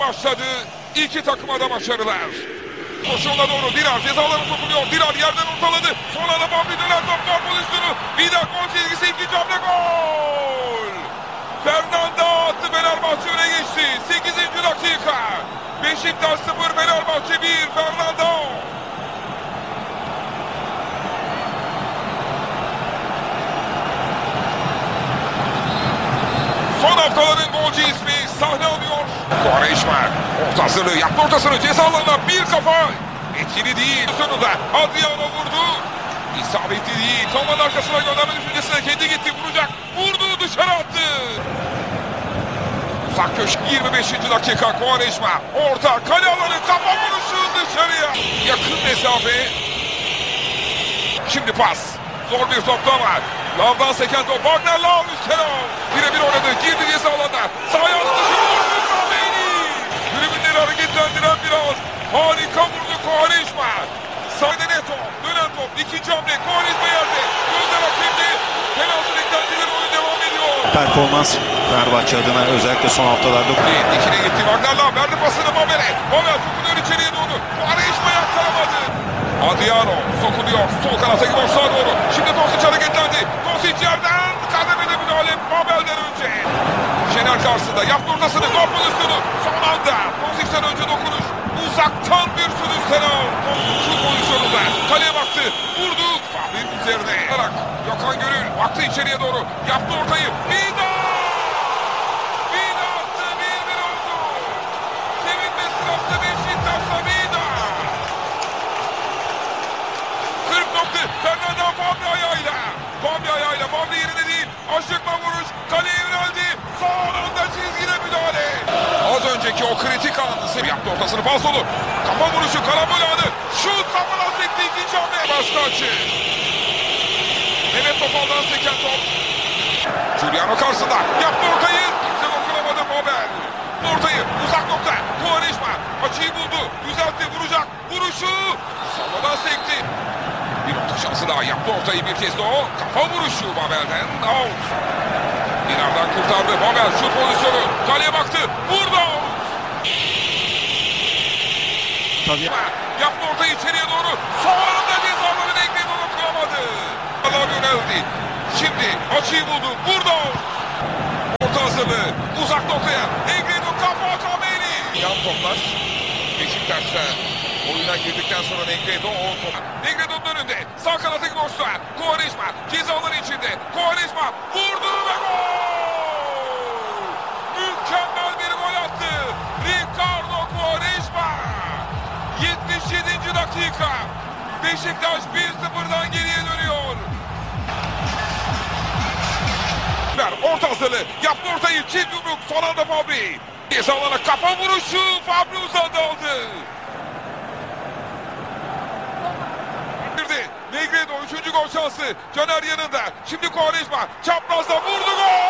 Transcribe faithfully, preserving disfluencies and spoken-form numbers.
başladı. İki takıma da başarılar. Koşuğuna doğru Dirar cezalarına sokuluyor. Dirar yerden ortaladı. Sonra da Bambi dönen top gol pozisyonu. Vida gol çizgisi, ikinci hamle gol. Fernando attı, Fenerbahçe öne geçti. sekizinci dakika. Beşiktaş sıfır, Fenerbahçe bir. Fernando. Son haftaların golcü ismi sahne alıyor. Quaresma orta hazırlığı yaptı, ortasını ceza alanına bir kafa. Etkili değil. Sonunda Adriano vurdu. İsabetli değil. Toman arkasına gönderme düşüncesine kendi gitti. Vuracak. Vurdu, dışarı attı. Uzak köşk, yirmi beşinci dakika. Quaresma orta kale alanı, kafa vuruşu dışarıya. Yakın mesafe. Şimdi pas. Zor bir top da var. Lavdan seken top. Wagner Lav üstüne. Birebir oynadı. Girdi ceza alanına. Sahaya aldı. Tribünleri hareketlendiren biraz. Harika vurdu Quaresma. Sahne Neto. Dönen top. İkinci hamle. Quaresma yerde. Gözler hakemde. Penaltı beklentileri, oyun devam ediyor. Performans Fenerbahçe adına özellikle son haftalarda. Dikine gitti. Wagner Lav verdi pasını Babel'e. Babel sokuluyor içeriye doğru. Quaresma yakaladı. Adriano sokuluyor. Sol kanata gidiyor, sağa doğru. Şimdi Tosic hareketlendi. Tosic yerden kademede müdahale Babel'den önce. Şener karşısında yaptı ortasını. Gol pozisyonu. Son anda Tosic'ten önce dokunuş. Uzaktan bir sürüş Selam. Şu pozisyonunda kaleye baktı. Vurdu. Fahri'nin üzerine. Gökhan Gönül baktı içeriye doğru. Yaptı ortayı. Vida! Vida attı. bir bir oldu. Sevinme sırası Beşiktaş'ta Vida. kırk nokta. Fernando Fabri ayağıyla. Fabri ayağıyla. Fabri yerine değil. Aşıkla vuruş. Kaleye yöneldi. Son anda çizgide müdahale. Az önceki o kritik anını sev yaptı ortasını. Falsolu. Kafa vuruşu. Karambol anı. Şut kapıdan sekti. İkinci hamle. Başka açı. Mehmet Topal'dan seken top. Giuliano karşısında. Yaptı ortayı. Kimse dokunamadı Babel. Ortayı. Uzak nokta. Quaresma. Açıyı buldu. Düzeltti. Vuracak. Vuruşu. Savadan sekti. Bir orta şansı daha. Yaptı ortayı bir kez de o. Kafa vuruşu Babel'den. Out. Dinar'dan kurtardı. Babel şut pozisyonu. Kaleye baktı. Vurdu. Tabii. Yaptı ortayı içeriye doğru. Son anda cezalarını ekledi. Dokunamadı. Allah yöneldi. Şimdi açıyı buldu. Vurdu. Orta hazırlığı. Uzak noktaya. Negredo kafa Kameri. Yan toplar. Beşiktaş'ta oyuna girdikten sonra Negredo o top. Negredo'nun önünde. Sağ kanatı boşta. Quaresma cezaları içinde. Quaresma vurdu ve gol! Mükemmel bir gol attı. Ricardo Quaresma. yetmiş yedinci dakika. Beşiktaş bir sıfırdan geriye dönüyor. Orta hazırlığı. Yaptı ortayı. Çift yumruk. Son anda Fabri. Cezalarına kafa vuruşu. Fabri uzadı aldı. Negredo üçüncü gol şansı. Caner yanında. Şimdi Quaresma çaprazda vurdu, gol!